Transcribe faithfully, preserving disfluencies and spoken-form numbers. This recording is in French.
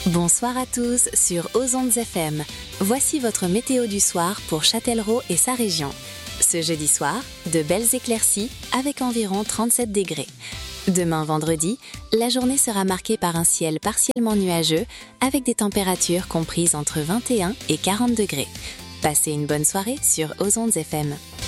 Bonsoir à tous sur Aux Ondes F M. Voici votre météo du soir pour Châtellerault et sa région. Ce jeudi soir, de belles éclaircies avec environ trente-sept degrés. Demain vendredi, la journée sera marquée par un ciel partiellement nuageux avec des températures comprises entre vingt et un et quarante degrés. Passez une bonne soirée sur Aux Ondes F M.